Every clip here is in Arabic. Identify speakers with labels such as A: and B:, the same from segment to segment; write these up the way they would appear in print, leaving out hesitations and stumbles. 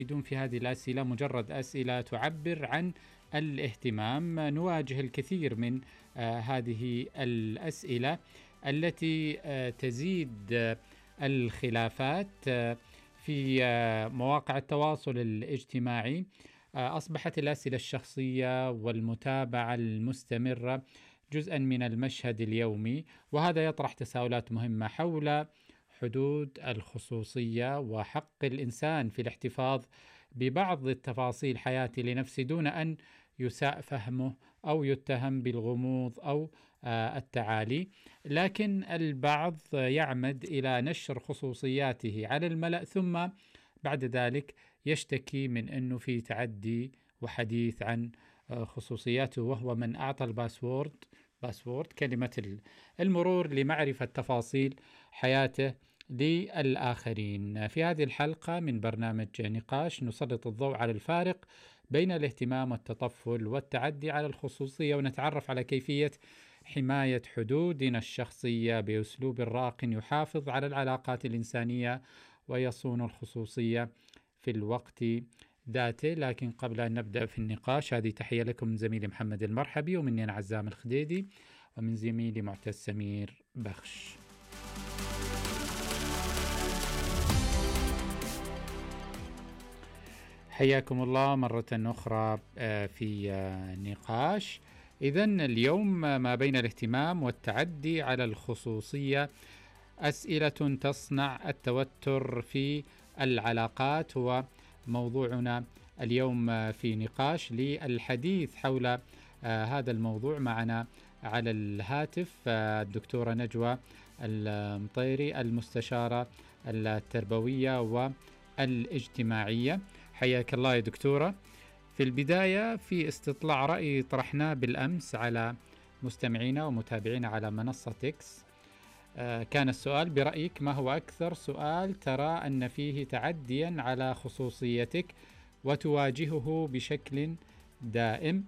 A: بدون في هذه الأسئلة مجرد أسئلة تعبر عن الاهتمام. نواجه الكثير من هذه الأسئلة التي تزيد الخلافات في مواقع التواصل الاجتماعي. أصبحت الأسئلة الشخصية والمتابعة المستمرة جزءا من المشهد اليومي، وهذا يطرح تساؤلات مهمة حول حدود الخصوصية وحق الإنسان في الاحتفاظ ببعض التفاصيل حياته لنفسه دون أن يساء فهمه أو يتهم بالغموض أو التعالي. لكن البعض يعمد إلى نشر خصوصياته على الملأ، ثم بعد ذلك يشتكي من أنه في تعدي وحديث عن خصوصياته، وهو من أعطى باسورد كلمة المرور لمعرفة تفاصيل حياته للآخرين. في هذه الحلقة من برنامج نقاش نسلط الضوء على الفارق بين الاهتمام والتطفل والتعدي على الخصوصية، ونتعرف على كيفية حماية حدودنا الشخصية بأسلوب راق يحافظ على العلاقات الإنسانية ويصون الخصوصية في الوقت ذاته. لكن قبل أن نبدأ في النقاش، هذه تحية لكم من زميلي محمد المرحبي، ومني أنا عزام الخديدي، ومن زميلي معتز سمير بخش. حياكم الله مرة أخرى في نقاش. إذن اليوم ما بين الاهتمام والتعدي على الخصوصية أسئلة تصنع التوتر في العلاقات، هو موضوعنا اليوم في نقاش. للحديث حول هذا الموضوع معنا على الهاتف الدكتورة نجوى المطيري، المستشارة التربوية والاجتماعية. حياك الله يا دكتورة. في البداية، في استطلاع رأي طرحناه بالأمس على مستمعينا ومتابعينا على منصة إكس، كان السؤال: برأيك ما هو أكثر سؤال ترى أن فيه تعديا على خصوصيتك وتواجهه بشكل دائم؟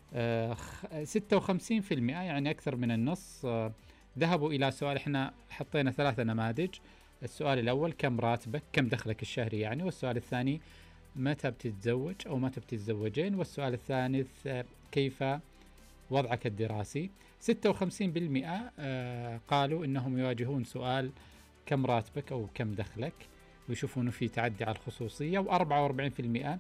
A: 56%، يعني أكثر من النص، ذهبوا إلى سؤال. احنا حطينا 3 نماذج. السؤال الأول: كم راتبك، كم دخلك الشهري يعني. والسؤال الثاني: متى بتتزوج أو متى بتتزوجين. والسؤال الثالث: كيف وضعك الدراسي. 56% قالوا إنهم يواجهون سؤال كم راتبك أو كم دخلك ويشوفونه في تعدي على الخصوصية، و44%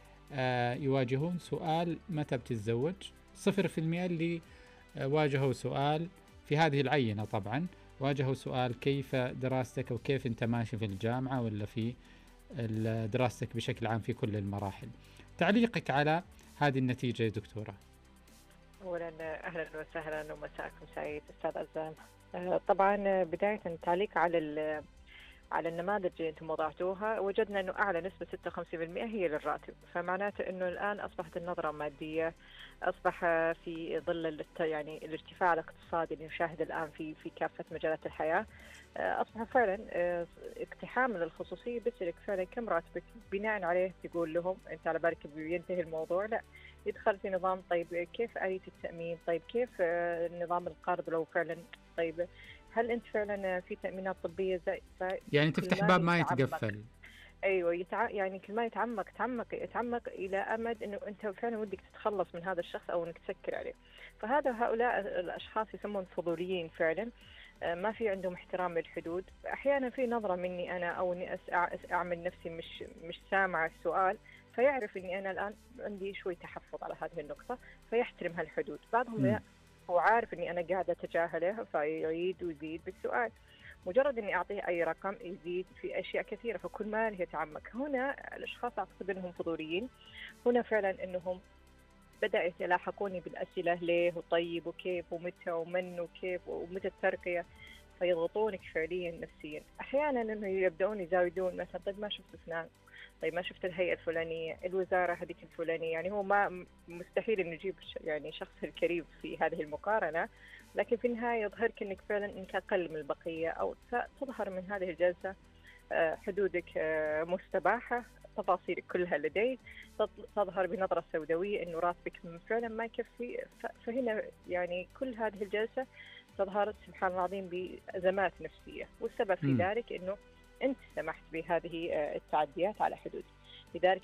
A: يواجهون سؤال متى بتتزوج. 0% اللي واجهوا سؤال في هذه العينة، طبعا واجهوا سؤال كيف دراستك أو كيف أنت ماشي في الجامعة ولا في دراستك بشكل عام في كل المراحل. تعليقك على هذه النتيجة يا دكتورة؟
B: أولا أهلا وسهلا ومساءكم سعيد أستاذ عزام. طبعا بداية تعليق على النماذج اللي أنتم وضعتوها، وجدنا أنه أعلى نسبة 56% هي للراتب، فمعناته أنه الآن أصبحت النظرة مادية، أصبح في ظل يعني الارتفاع الاقتصادي اللي نشاهد الآن في كافة مجالات الحياة، أصبح فعلا اقتحام للخصوصية. بيسألك فعلا كم راتبك، بناء عليه تقول لهم أنت على بالك بينتهي الموضوع؟ لا، يدخل في نظام طيب كيف آلية التأمين، طيب كيف نظام القرض لو فعلا، طيب هل أنت فعلا في تأمينات طبية
A: يعني تفتح باب ما يتقفل.
B: أيوة، يعني كل ما يتعمق إلى أمد أنه أنت فعلا ودك تتخلص من هذا الشخص أو أنك تسكر عليه. هؤلاء الأشخاص يسمون فضوليين فعلا، ما في عندهم احترام للحدود. أحيانا في نظرة مني أنا أو أني أعمل نفسي مش سامع السؤال، فيعرف أني أنا الآن عندي شوي تحفظ على هذه النقطة فيحترم هالحدود. بعضهم لا، هو عارف أني أنا قاعدة أتجاهله فيعيد ويزيد بالسؤال. مجرد أني أعطيه أي رقم يزيد في أشياء كثيرة، فكل ما يتعمق. هنا الأشخاص أعتقد أنهم فضوليين، هنا فعلا أنهم بدأ يتلاحقوني بالأسئلة ليه وطيب وكيف ومتى ومن وكيف ومتى الترقية، فيضغطونك فعليا نفسيا. أحيانا أنه يبدأون يزايدون مثلا: طيب ما شفت فلان، طيب ما شفت الهيئة الفلانية، الوزارة هذيك الفلانية. يعني هو ما مستحيل أن نجيب يعني شخص الكريم في هذه المقارنة، لكن في النهاية يظهرك أنك فعلا أنك أقل من البقية، أو تظهر من هذه الجلسة حدودك مستباحة، تفاصيلك كلها لدي، تظهر بنظرة سوداوية أنه راتبك فعلا ما يكفي. فهنا يعني كل هذه الجلسة تظهر سبحان الله العظيم بأزمات نفسية، والسبب في ذلك أنه أنت سمحت بهذه التعديات على حدود. لذلك